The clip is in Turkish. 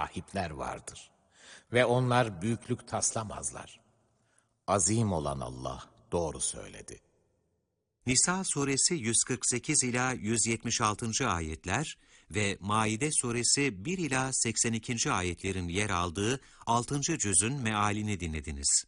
rahipler vardır. Ve onlar büyüklük taslamazlar. Azim olan Allah doğru söyledi. Nisa suresi 148 ila 176. ayetler ve Maide suresi 1 ila 82. ayetlerin yer aldığı 6. cüzün mealini dinlediniz.